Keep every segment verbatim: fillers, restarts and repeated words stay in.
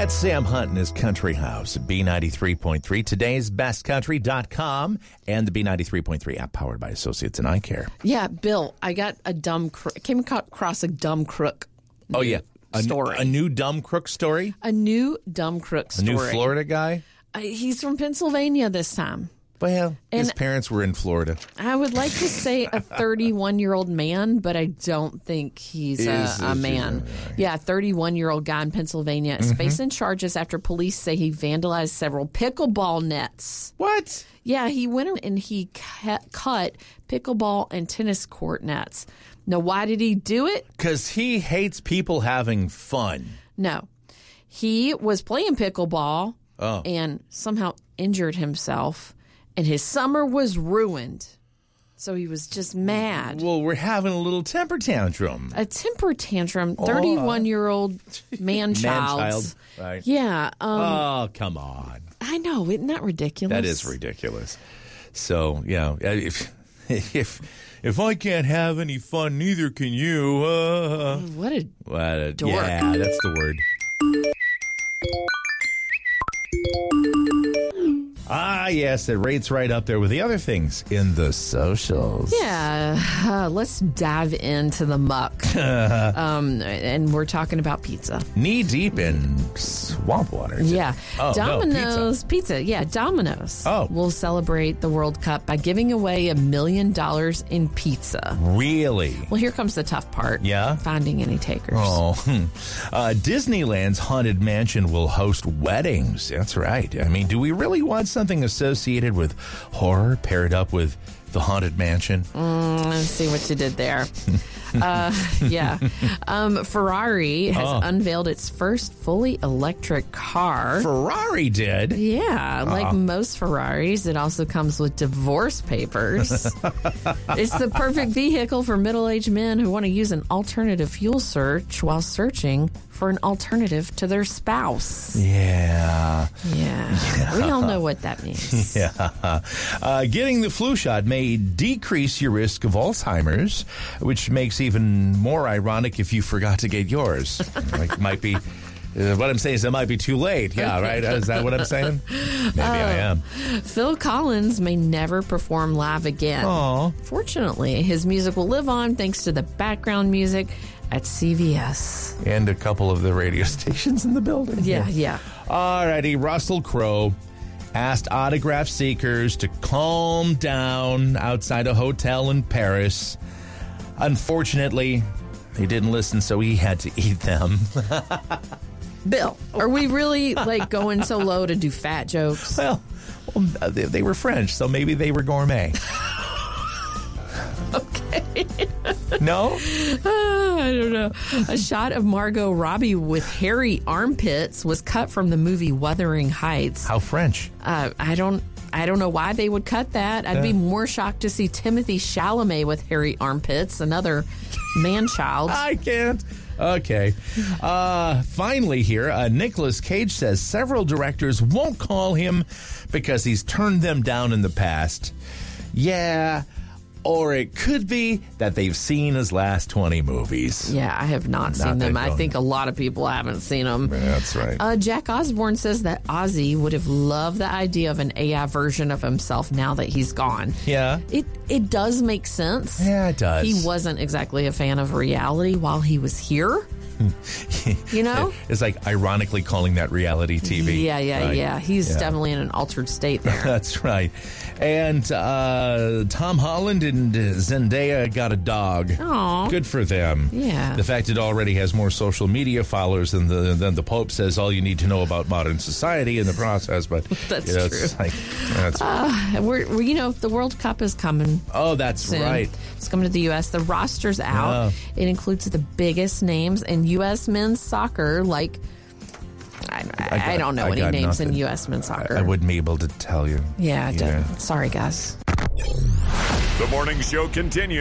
That's Sam Hunt in his country house at B ninety-three point three, today's best country dot com, and the B ninety-three point three app powered by Associates in Eye Care. Yeah, Bill, I got a dumb, cr- came across a dumb crook. Oh, yeah. A, story. A new dumb crook story? A new dumb crook story. A new Florida guy? Uh, he's from Pennsylvania this time. Well, his And parents were in Florida. I would like to say a thirty-one-year-old man, but I don't think he's a, Is- a is- man. is- Yeah, a thirty-one-year-old guy in Pennsylvania is Mm-hmm. facing charges after police say he vandalized several pickleball nets. What? Yeah, he went in and he cut, cut pickleball and tennis court nets. Now, why did he do it? Because he hates people having fun. No. He was playing pickleball Oh. and somehow injured himself, and his summer was ruined. So he was just mad. Well, we're having a little temper tantrum. A temper tantrum, thirty-one-year-old man-child. Man-child, right. Yeah. Um, Oh, come on. I know. Isn't that ridiculous? That is ridiculous. So, yeah, if if if I can't have any fun, neither can you. Uh, What a what a, dork. Yeah, that's the word. Ah, yes, it rates right up there with the other things in the socials. Yeah, uh, let's dive into the muck. um, and we're talking about pizza. Knee deep in swamp water. Yeah. Oh, no, Domino's pizza. Yeah, Domino's Oh. will celebrate the World Cup by giving away a million dollars in pizza. Really? Well, here comes the tough part. Yeah? Finding any takers. Oh, hmm. uh, Disneyland's Haunted Mansion will host weddings. That's right. I mean, do we really want something associated with horror paired up with the Haunted Mansion? Mm, let's see what you did there. uh, yeah. Um, Ferrari has Oh. unveiled its first fully electric car. Ferrari did. Yeah, like most Ferraris, it also comes with divorce papers. It's the perfect vehicle for middle-aged men who want to use an alternative fuel search while searching for an alternative to their spouse. Yeah. Yeah, we all know what that means. Yeah. Uh, getting the flu shot may decrease your risk of Alzheimer's, which makes even more ironic if you forgot to get yours. Like, might be. Uh, what I'm saying is it might be too late. Yeah, right? Is that what I'm saying? Maybe I am. Phil Collins may never perform live again. Aw. Fortunately, his music will live on thanks to the background music at C V S. And a couple of the radio stations in the building. Yeah, yeah. All righty. Russell Crowe asked autograph seekers to calm down outside a hotel in Paris. Unfortunately, they didn't listen, so he had to eat them. Bill, are we really like going so low to do fat jokes? Well, well they, they were French, so maybe they were gourmet. Okay. No? Uh, I don't know. A shot of Margot Robbie with hairy armpits was cut from the movie Wuthering Heights. How French? Uh, I don't. I don't know why they would cut that. I'd be more shocked to see Timothy Chalamet with hairy armpits, another man-child. I can't. Okay. Uh, finally here, uh, Nicolas Cage says several directors won't call him because he's turned them down in the past. Yeah. Or it could be that they've seen his last twenty movies. Yeah, I have not, Not seen them. they I don't. think a lot of people haven't seen them. That's right. Uh, Jack Osborne says that Ozzy would have loved the idea of an A I version of himself now that he's gone. Yeah. It it does make sense. Yeah, it does. He wasn't exactly a fan of reality while he was here. You know? It's like ironically calling that reality T V. Yeah, yeah, Right. yeah. He's Yeah. definitely in an altered state there. That's right. And uh, Tom Holland and Zendaya got a dog. Aw. Good for them. Yeah. The fact it already has more social media followers than the than the Pope says all you need to know about modern society in the process. But That's you know, it's true. like, that's, Uh, we're, we're, you know, the World Cup is coming. oh, that's Soon. right. It's coming to the U S. The roster's out. Yeah. It includes the biggest names in U S men's soccer, like I, I, got- I don't know I any got names nothing. in U S men's soccer. I, I wouldn't be able to tell you. Yeah, either. d- sorry, guys. The morning show continues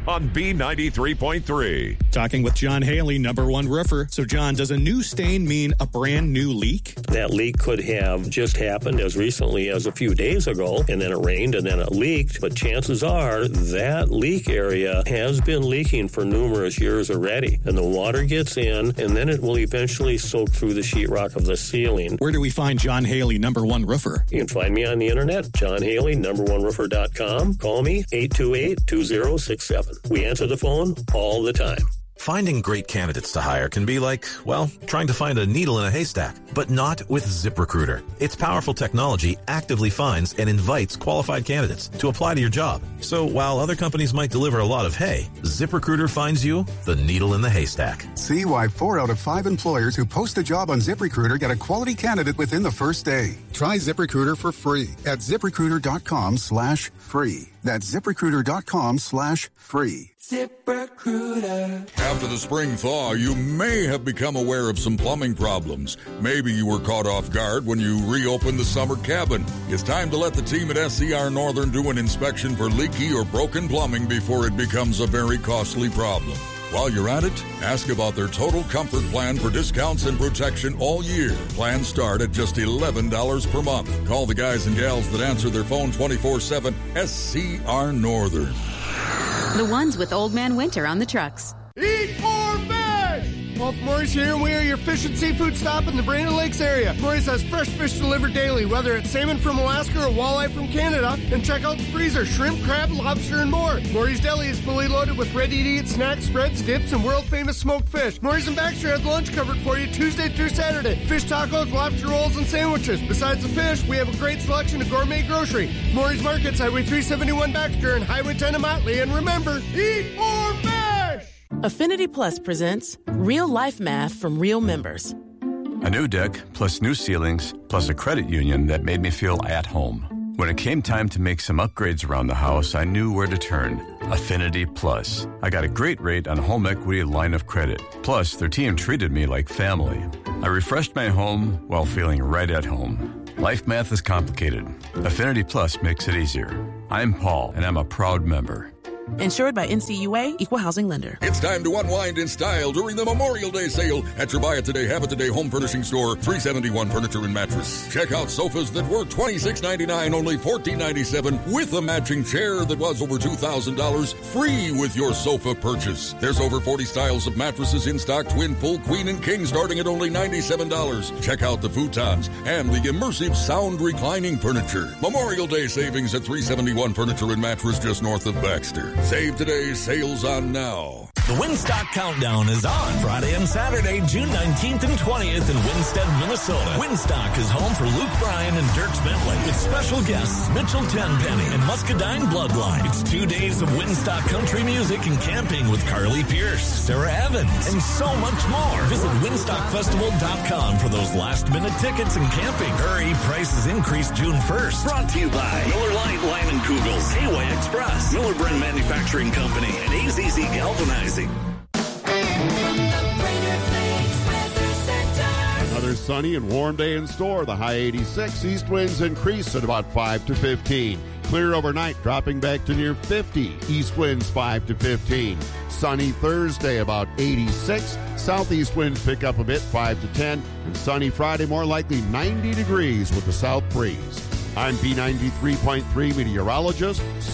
on B ninety-three point three. Talking with John Haley, number one roofer. So, John, does a new stain mean a brand new leak? That leak could have just happened as recently as a few days ago, and then it rained and then it leaked. But chances are that leak area has been leaking for numerous years already. And the water gets in, and then it will eventually soak through the sheetrock of the ceiling. Where do we find John Haley, number one roofer? You can find me on the internet, john haley number one roofer dot com. Call me, eight two eight, two zero six seven. We answer the phone all the time. Finding great candidates to hire can be like, well, trying to find a needle in a haystack, but not with ZipRecruiter. Its powerful technology actively finds and invites qualified candidates to apply to your job. So while other companies might deliver a lot of hay, ZipRecruiter finds you the needle in the haystack. See why four out of five employers who post a job on ZipRecruiter get a quality candidate within the first day. Try ZipRecruiter for free at ZipRecruiter.com slash free. That's ZipRecruiter.com slash free. ZipRecruiter. After the spring thaw, you may have become aware of some plumbing problems. Maybe you were caught off guard when you reopened the summer cabin. It's time to let the team at S C R Northern do an inspection for leaky or broken plumbing before it becomes a very costly problem. While you're at it, ask about their Total Comfort Plan for discounts and protection all year. Plans start at just eleven dollars per month. Call the guys and gals that answer their phone twenty-four seven, S C R Northern. The ones with Old Man Winter on the trucks. Eat more fish! Well, Maury's here, and we are your fish and seafood stop in the Brandon Lakes area. Maury's has fresh fish delivered daily, whether it's salmon from Alaska or walleye from Canada. And check out the freezer, shrimp, crab, lobster, and more. Maury's Deli is fully loaded with ready-to-eat snacks, spreads, dips, and world-famous smoked fish. Maury's and Baxter has lunch covered for you Tuesday through Saturday. Fish tacos, lobster rolls, and sandwiches. Besides the fish, we have a great selection of gourmet grocery. Maury's Markets, Highway three seventy-one Baxter and Highway ten in Motley. And remember, eat more fish! Affinity Plus presents Real Life Math from Real Members. A new deck, plus new ceilings, plus a credit union that made me feel at home. When it came time to make some upgrades around the house, I knew where to turn. Affinity Plus. I got a great rate on home equity line of credit. Plus, their team treated me like family. I refreshed my home while feeling right at home. Life math is complicated. Affinity Plus makes it easier. I'm Paul, and I'm a proud member. Insured by N C U A, Equal Housing Lender. It's time to unwind in style during the Memorial Day sale at your Buy It Today, Have It Today home furnishing store, three seventy-one Furniture and Mattress. Check out sofas that were twenty-six ninety-nine, only fourteen ninety-seven, with a matching chair that was over two thousand dollars, free with your sofa purchase. There's over forty styles of mattresses in stock, twin, full, queen, and king, starting at only ninety-seven dollars. Check out the futons and the immersive sound reclining furniture. Memorial Day savings at three seventy-one Furniture and Mattress, just north of Baxter. Save today, sales on now. The Winstock Countdown is on Friday and Saturday, June nineteenth and twentieth in Winstead, Minnesota. Winstock is home for Luke Bryan and Dirks Bentley with special guests Mitchell Tenpenny and Muscadine Bloodline. It's two days of Winstock country music and camping with Carly Pierce, Sarah Evans, and so much more. Visit winstock festival dot com for those last-minute tickets and camping. Hurry, prices increase June first. Brought to you by Miller Lite, Lyman Kugels, Hayway Express, Miller Brand Manufacturing Company, and A Z Z Galvanizing. Another sunny and warm day in store. The high eighty-six. East winds increase at about five to fifteen. Clear overnight, dropping back to near fifty. East winds five to fifteen. Sunny Thursday, about eighty-six. Southeast winds pick up a bit, five to ten. And sunny Friday, more likely ninety degrees with the south breeze. I'm B ninety-three point three meteorologist